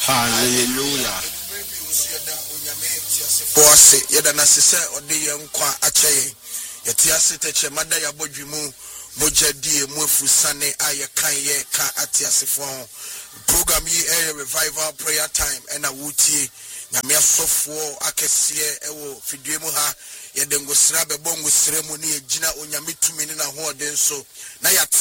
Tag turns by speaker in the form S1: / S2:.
S1: Hallelujah.
S2: Bosse, yada na sese odi yenkwa akyeye. Yeti asete mada ya bodwimu moja die mwefusane aye kan ye ka atiasefo ho. Program yi revival prayer time ena wutie nyame asofo akese ewo fidue mu ha yede ngosira bebo ngosira mu ne yegina onyame tumi ne na ho ode nso na ya